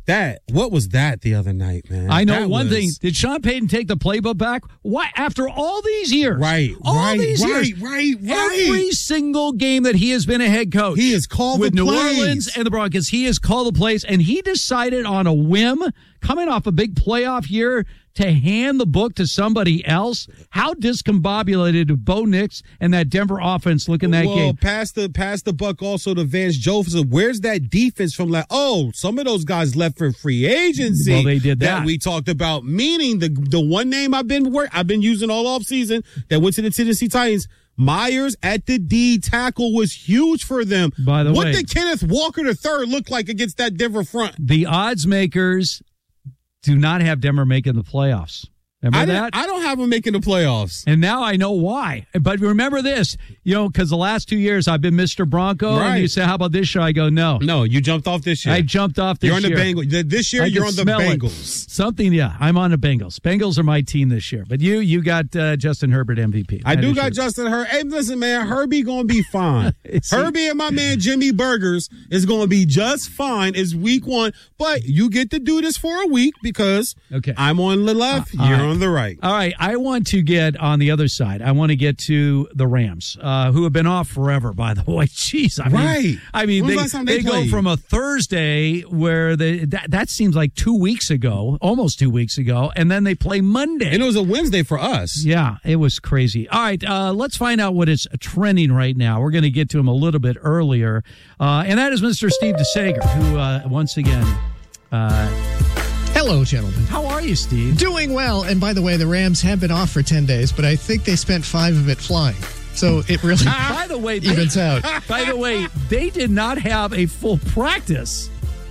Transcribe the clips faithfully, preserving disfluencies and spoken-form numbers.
That, what was that the other night, man? I know that one was... thing. Did Sean Payton take the playbook back? Why? After all these years. Right, all right, these right, years. right, right. Every single game that he has been a head coach. He has called with the New plays. Orleans and the Broncos. He has called the plays, and he decided on a whim, coming off a big playoff year, to hand the book to somebody else. How discombobulated do Bo Nix and that Denver offense look in that well, game? Well, pass the, pass the buck also to Vance Joseph. Where's that defense from? Like, oh, some of those guys left for free agency. Well, they did that. that we talked about. Meaning the the one name I've been work I've been using all off season that went to the Tennessee Titans. Myers at the D tackle was huge for them. By the what way, did Kenneth Walker the third look like against that Denver front? The odds makers do not have Denver making the playoffs. Remember I that? I don't have them making the playoffs. And now I know why. But remember this, you know, because the last two years I've been Mister Bronco. Right. And you say, how about this year? I go, no. No, you jumped off this year. I jumped off this year. You're on year. the Bengals. This year, I you're can on the smell it. Bengals. Something, yeah. I'm on the Bengals. Bengals are my team this year. But you you got uh, Justin Herbert M V P. I do got year. Justin Herbert. Hey, listen, man, Herbie going to be fine. Herbie and my man Jimmy Burgers is going to be just fine. It's week one. But you get to do this for a week because okay. I'm on the left, uh, you're right. on the right. All right. I want to get on the other side. I want to get to the Rams, uh, who have been off forever, by the way. Jeez. I mean, right. I mean, When they, was the last time they they go played? from a Thursday where they, that, that seems like two weeks ago, almost two weeks ago, and then they play Monday. And it was a Wednesday for us. Yeah, it was crazy. All right, uh, let's find out what is trending right now. We're going to get to him a little bit earlier, uh, and that is Mister Steve DeSager, who, uh, once again... Uh, Hello, gentlemen. How are you, Steve? Doing well. And by the way, the Rams have been off for ten days, but I think they spent five of it flying. So it really by the way, evens they, out. By the way, they did not have a full practice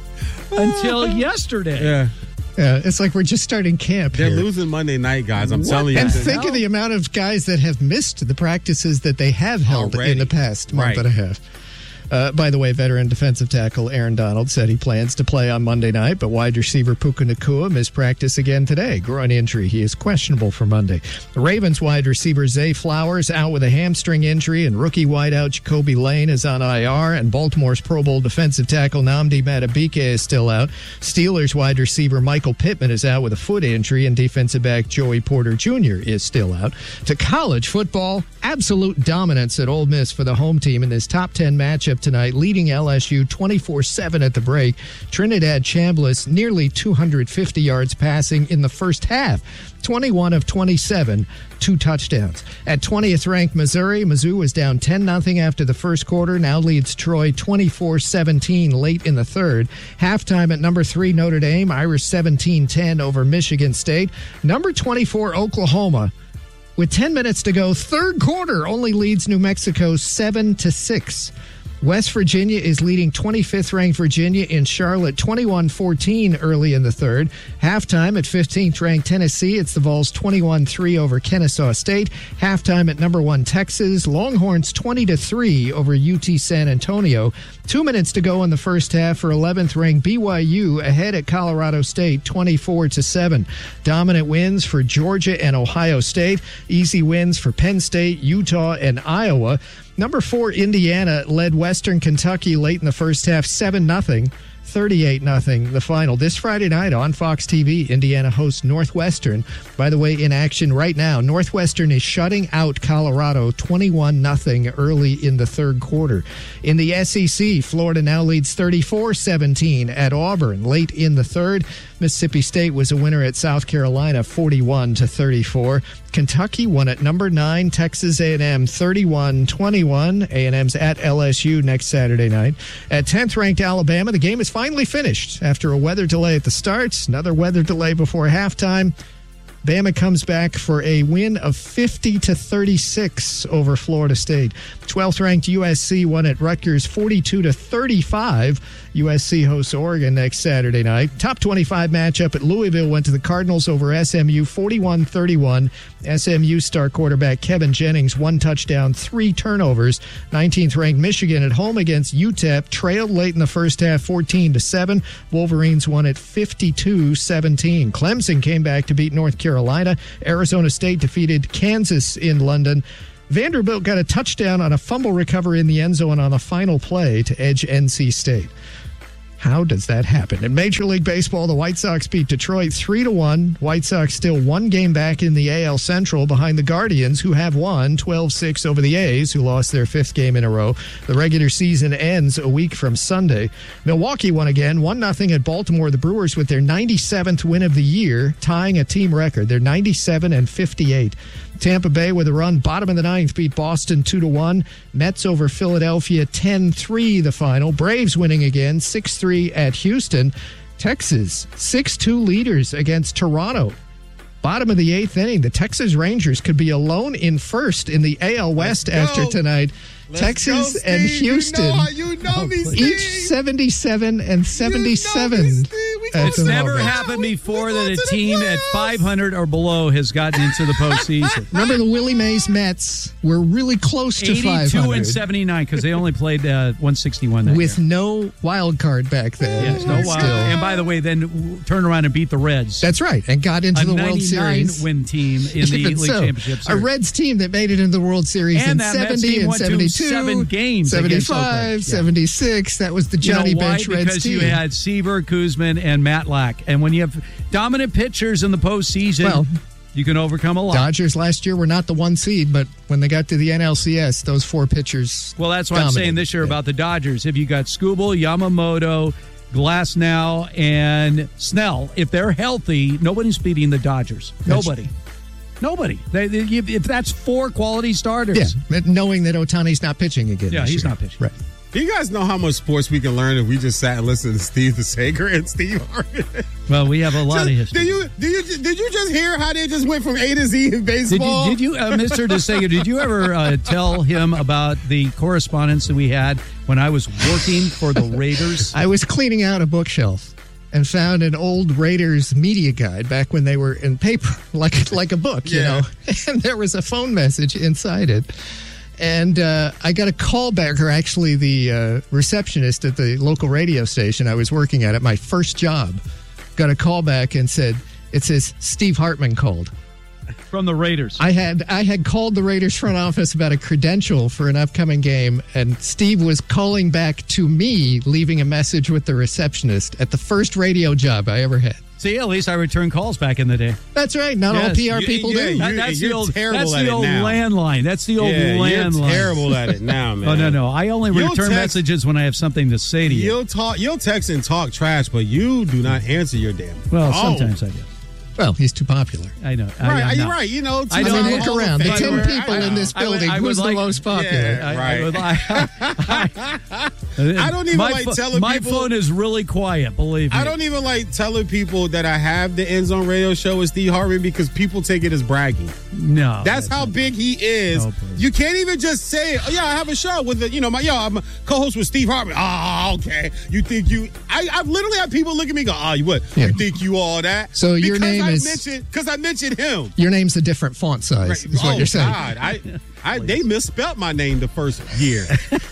until yesterday. Yeah. Yeah, it's like we're just starting camp They're here. losing Monday night, guys. I'm What? telling you. And the think hell? of the amount of guys that have missed the practices that they have held Already. in the past month Right. and a half. Uh, by the way, veteran defensive tackle Aaron Donald said he plans to play on Monday night, but wide receiver Puka Nacua missed practice again today. Groin injury. He is questionable for Monday. The Ravens wide receiver Zay Flowers out with a hamstring injury, and rookie wideout Jacoby Lane is on I R, and Baltimore's Pro Bowl defensive tackle Nnamdi Madubuike is still out. Steelers wide receiver Michael Pittman is out with a foot injury, and defensive back Joey Porter Junior is still out. To college football, absolute dominance at Ole Miss for the home team in this top ten matchup tonight, leading L S U twenty-four seven at the break. Trinidad Chambliss nearly two hundred fifty yards passing in the first half. twenty-one of twenty-seven, two touchdowns. At twentieth ranked Missouri, Mizzou was down ten nothing after the first quarter, now leads Troy twenty-four seventeen late in the third. Halftime at number three Notre Dame, Irish seventeen ten over Michigan State. Number twenty-four Oklahoma, with ten minutes to go, third quarter, only leads New Mexico seven to six. West Virginia is leading twenty-fifth ranked Virginia in Charlotte twenty-one fourteen early in the third. Halftime at fifteenth ranked Tennessee, it's the Vols twenty-one three over Kennesaw State. Halftime at number one Texas, Longhorns twenty to three over U T San Antonio. Two minutes to go in the first half for eleventh ranked B Y U ahead at Colorado State twenty-four to seven. Dominant wins for Georgia and Ohio State. Easy wins for Penn State, Utah, and Iowa. Number four, Indiana, led Western Kentucky late in the first half, seven nothing. thirty-eight nothing the final. This Friday night on Fox T V, Indiana hosts Northwestern. By the way, in action right now, Northwestern is shutting out Colorado twenty-one nothing early in the third quarter. In the S E C, Florida now leads thirty-four seventeen at Auburn late in the third. Mississippi State was a winner at South Carolina forty-one to thirty-four. Kentucky won at number nine, Texas A and M thirty-one twenty-one. A and M's at L S U next Saturday night. At tenth ranked Alabama, the game is finally finished after a weather delay at the start, another weather delay before halftime. Bama comes back for a win of fifty to thirty-six over Florida State. twelfth ranked U S C won at Rutgers forty-two to thirty-five. U S C hosts Oregon next Saturday night. Top twenty-five matchup at Louisville went to the Cardinals over S M U forty-one thirty-one. S M U star quarterback Kevin Jennings, one touchdown, three turnovers. nineteenth ranked Michigan at home against U T E P trailed late in the first half fourteen to seven. Wolverines won at fifty-two seventeen. Clemson came back to beat North Carolina. Arizona State defeated Kansas in London. Vanderbilt got a touchdown on a fumble recovery in the end zone on the final play to edge N C State. How does that happen? In Major League Baseball, the White Sox beat Detroit three to one. White Sox still one game back in the A L Central behind the Guardians, who have won twelve six over the A's, who lost their fifth game in a row. The regular season ends a week from Sunday. Milwaukee won again, one nothing at Baltimore. The Brewers with their ninety-seventh win of the year, tying a team record. They're ninety-seven and fifty-eight. Tampa Bay with a run, bottom of the ninth, beat Boston two to one. Mets over Philadelphia ten three the final. Braves winning again, six three at Houston. Texas, six two leaders against Toronto. Bottom of the eighth inning, the Texas Rangers could be alone in first in the A L West after tonight. Let's Texas go, and Houston, you know, you know me, each seventy-seven and seventy-seven. You know me, it's never moment. happened before that a team at five hundred or below has gotten into the postseason. Remember the Willie Mays Mets were really close to five hundred. eighty-two and seventy-nine because they only played uh, one sixty-one that with year. no wild card back then. Yes, no wild. And by the way, then w- turned around and beat the Reds. That's right, and got into a the World Series. win team in the League so, Championship Series. A Reds team that made it into the World Series and in that seventy and seventy-two, seven games, seventy-five, yeah. seventy-six. That was the Johnny you know why? Bench Reds because team. Because you had Seaver, Kuzman, and Matlack, and when you have dominant pitchers in the postseason, well, you can overcome a lot. Dodgers last year were not the one seed, but when they got to the N L C S, those four pitchers. Well, that's what dominated. I'm saying this year yeah. about the Dodgers. If you got Skubal, Yamamoto, Glasnow, and Snell, if they're healthy, nobody's beating the Dodgers. That's Nobody. Nobody. They, they, if that's four quality starters. Yeah, knowing that Ohtani's not pitching again. Yeah, he's year. not pitching. Right. Do you guys know how much sports we can learn if we just sat and listened to Steve DeSager and Steve Harvey? Well, we have a lot just, of history. Did you did you did you just hear how they just went from A to Z in baseball? Did you, did you uh, Mister DeSager, did you ever uh, tell him about the correspondence that we had when I was working for the Raiders? I was cleaning out a bookshelf and found an old Raiders media guide back when they were in paper, like like a book, you yeah. know. And there was a phone message inside it. And uh, I got a call back, or actually the uh, receptionist at the local radio station I was working at at my first job got a call back and said, it says, Steve Hartman called. From the Raiders. I had I had called the Raiders front office about a credential for an upcoming game, and Steve was calling back to me, leaving a message with the receptionist at the first radio job I ever had. See, at least I returned calls back in the day. That's right. Not yes. all P R you, people yeah, do. That, that's you're the old, terrible that's at the it old now. landline. That's the old yeah, landline. You're terrible at it now, man. Oh, no, no. I only You'll return text, messages when I have something to say to you. You'll talk, you'll text and talk trash, but you do not answer your damn phone. Well, sometimes I do. Well, he's too popular. I know. Right, I, you're right. You know, I mean, look around. The ten where, people I, in this building, I would, I would who's like, the most popular? Yeah, right. I, I, would, I, I, I don't even my like fo- telling my people. My phone is really quiet, believe me. I don't even like telling people that I have the End Zone Radio Show with Steve Harvey because people take it as bragging. No. That's, that's how not. big he is. No, you can't even just say, oh, yeah, I have a show with, the, you know, my, yo, I'm a co-host with Steve Harvey. Oh, okay. You think you, I, I've literally had people look at me and go, oh, you what? Yeah. You think you all that? So your because name I is. Because I mentioned him. Your name's a different font size, right. is what oh, you're saying. God. I, I, they misspelled my name the first year.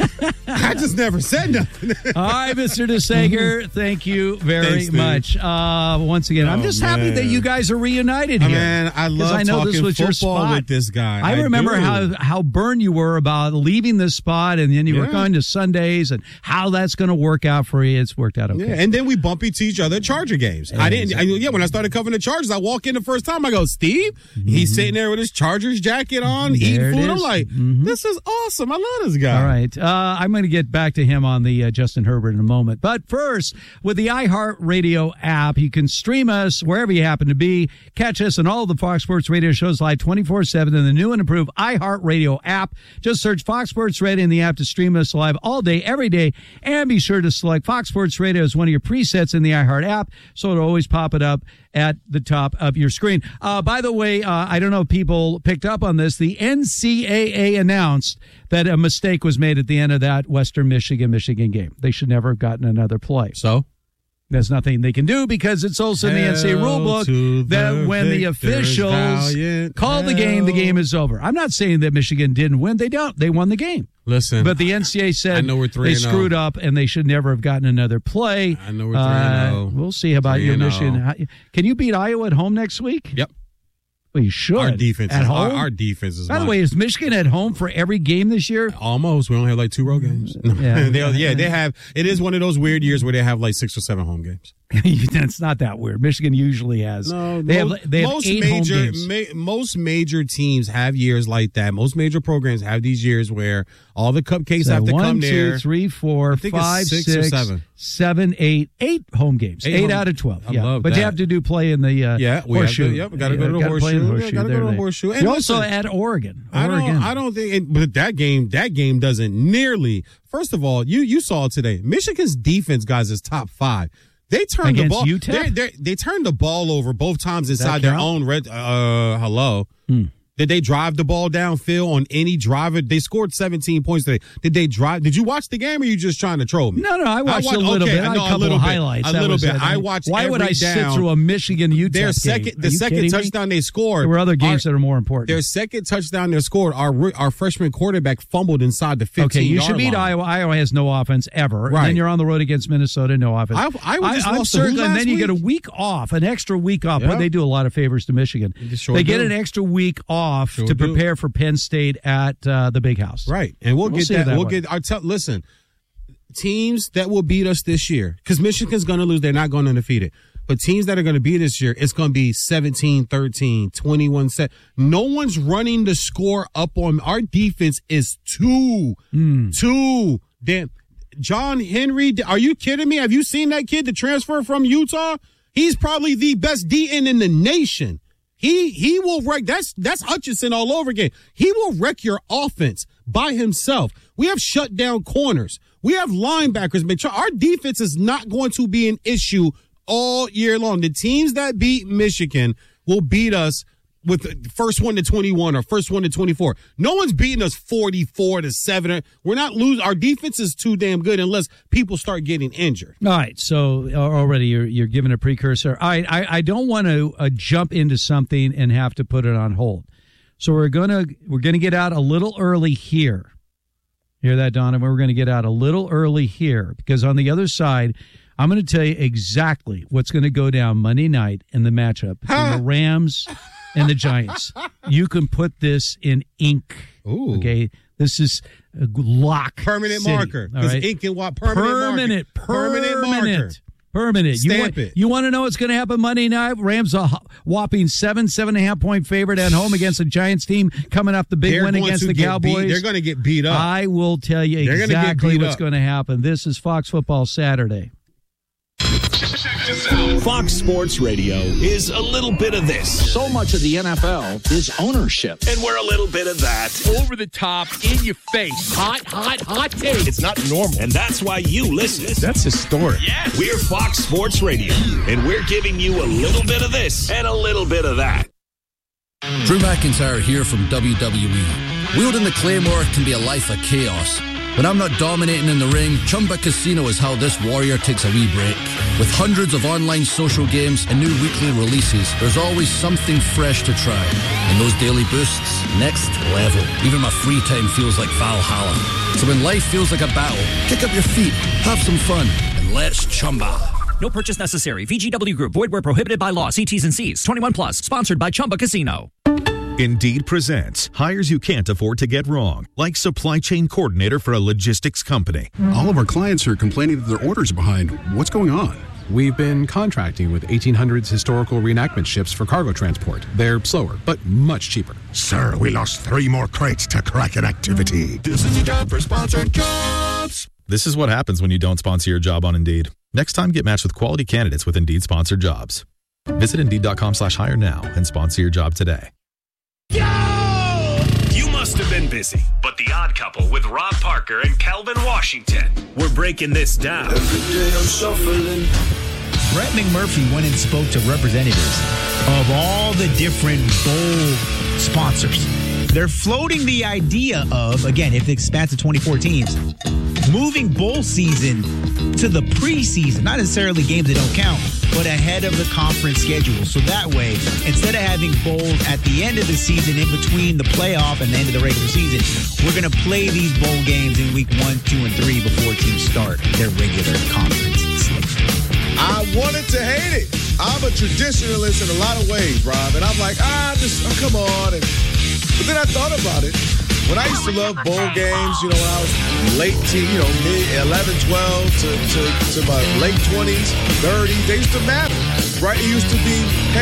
I just never said nothing. All right, Mister DeSager, thank you very Thanks, much. Uh, once again, oh, I'm just man. happy that you guys are reunited here. Man, I love I know talking this was football your spot. with this guy. I, I remember do. how how burned you were about leaving this spot, and then you yeah. were going to Sundays, and how that's going to work out for you. It's worked out okay. Yeah, and then we bump into each other at Charger games. Yeah, I didn't. I, yeah, when I started covering the Chargers, I walk in the first time. I go, Steve. Mm-hmm. He's sitting there with his Chargers jacket on, there eating food. I'm like, mm-hmm. this is awesome. I love this guy. All right, uh, I'm going to get back to him on the uh, Justin Herbert in a moment. But first, with the iHeartRadio app, you can stream us wherever you happen to be. Catch us on all of the Fox Sports Radio shows live twenty-four seven in the new and improved iHeartRadio app. Just search Fox Sports Radio in the app to stream us live all day, every day. And be sure to select Fox Sports Radio as one of your presets in the iHeart app, so it'll always pop it up at the top of your screen. Uh, by the way, uh, I don't know if people picked up on this. The N C double A announced that a mistake was made at the end of that Western Michigan-Michigan game. They should never have gotten another play. So? There's nothing they can do because it's also in the N C double A rule book that when the officials call the game, the game is over. I'm not saying that Michigan didn't win. They don't. They won the game. Listen, but the N C double A said I know we're three they screwed up and they should never have gotten another play. I know we're three and uh, We'll see about you, Michigan. Can you beat Iowa at home next week? Yep. Well, you should. Our defense, at is, home. Our, our defense is. By the way, is Michigan at home for every game this year? Almost. We only have like two road games. Yeah, they, yeah, they have. It is one of those weird years where they have like six or seven home games. It's not that weird. Michigan usually has. No, they most, have. They have most eight major, home games. Ma- most major teams have years like that. Most major programs have these years where all the cupcakes So have to one, come two, there. three, four, I think it's five, six six, or seven. seven, eight, eight home games. Eight, Eight home- out of twelve. I yeah, love but that. you have to do play in the uh, Yeah, we have to- horseshoe. yep, we gotta go to the You gotta play in horseshoe. Yeah, gotta go to the They're there. horseshoe. And You're also listen, at Oregon. I don't. Oregon. I don't think. It, but that game, that game doesn't nearly. First of all, you you saw it today. Michigan's defense, guys, is top five. They turned Against the ball. U T E P? They, they, they turned the ball over both times inside that their count? own red. Uh, hello. Hmm. Did they drive the ball downfield on any driver? They scored seventeen points today. Did they drive? Did you watch the game, or are you just trying to troll me? No, no, I watched I a little okay, bit. I no, a couple little of bit, highlights. A That little was bit. it. I watched. Why would every I sit down. through a Michigan U T E P Their game? second, Are the you second kidding me? touchdown they scored. There were other games our, that are more important. Their second touchdown they scored. Our our freshman quarterback fumbled inside the fifteen. Okay, you should yard beat line. Iowa. Iowa has no offense ever. Right. And then you're on the road against Minnesota, no offense. I- Iowa just I, I'm lost to who certain, and last then you get a week? week off, an extra week off. Yep. But they do a lot of favors to Michigan. They sure they get do. an extra week off Sure to do. prepare for Penn State at uh, the Big House. Right, and we'll, We'll get see that. that we'll one. get. I tell. Listen, teams that will beat us this year, because Michigan's going to lose. They're not going to defeat it. But teams that are going to beat this year, it's going to be seventeen thirteen, twenty-one set. No one's running the score up on our defense. Is too Mm. too damn. John Henry, are you kidding me? Have you seen that kid to transfer from Utah? He's probably the best D N in the nation. He he will wreck. That's that's Hutchinson all over again. He will wreck your offense by himself. We have shut down corners. We have linebackers. But our defense is not going to be an issue all year long. The teams that beat Michigan will beat us with the first one to twenty-one or first one to twenty-four. No one's beating us forty-four to seven. We're not losing. Our defense is too damn good unless people start getting injured. All right, so already you're you're giving a precursor. All right, I, I don't want to uh, jump into something and have to put it on hold. So we're gonna we're gonna get out a little early here. Hear that, Donovan? We're gonna get out a little early here because on the other side, I'm going to tell you exactly what's going to go down Monday night in the matchup between the Rams and the Giants. You can put this in ink. Ooh. Okay, this is a lock. Permanent city, marker. all Because right? ink and what? Permanent, Permanent, marker. Permanent marker. permanent, permanent. You Stamp want, it. you want to know what's going to happen Monday night? Rams a whopping seven, seven and a half point favorite at home against the Giants team coming off the big They're win going against to the get Cowboys. beat- They're going to get beat up. I will tell you They're gonna get exactly beat what's up. going to happen. This is Fox Football Saturday. Fox Sports Radio is a little bit of this. So much of the N F L is ownership. And we're a little bit of that. Over the top, in your face. Hot, hot, hot take. It's not normal. And that's why you listen. That's historic. Yes. We're Fox Sports Radio. And we're giving you a little bit of this and a little bit of that. Drew McIntyre here from W W E. Wielding the Claymore can be a life of chaos. When I'm not dominating in the ring, Chumba Casino is how this warrior takes a wee break. With hundreds of online social games and new weekly releases, there's always something fresh to try. And those daily boosts, next level. Even my free time feels like Valhalla. So when life feels like a battle, kick up your feet, have some fun, and let's Chumba. No purchase necessary. V G W Group. Void where prohibited by law. See T's and C's. twenty-one plus. Sponsored by Chumba Casino. Indeed presents hires you can't afford to get wrong, like supply chain coordinator for a logistics company. All of our clients are complaining that their orders are behind. What's going on? We've been contracting with eighteen hundreds historical reenactment ships for cargo transport. They're slower, but much cheaper. Sir, we lost three more crates to Kraken activity. This is a job for sponsored jobs. This is what happens when you don't sponsor your job on Indeed. Next time, get matched with quality candidates with Indeed sponsored jobs. Visit Indeed.com slash hire now and sponsor your job today. Yo! You must have been busy, but The Odd Couple with Rob Parker and Calvin Washington. We're breaking this down. Every day I'm shuffling. Brett McMurphy went and spoke to representatives of all the different bowl sponsors. They're floating the idea of, again, if it expands to twenty-four teams, moving bowl season to the preseason, not necessarily games that don't count, but ahead of the conference schedule. So that way, instead of having bowls at the end of the season, in between the playoff and the end of the regular season, we're going to play these bowl games in week one, two, and three before teams start their regular conference slate. I wanted to hate it. I'm I'm a traditionalist in a lot of ways, Rob. And I'm like, ah, just oh, come on. And, but then I thought about it. When I used to love bowl games, you know, when I was late teen, you know, mid eleven, twelve to, to, to my late twenties, thirties, they used to matter, right? It used to be, hey,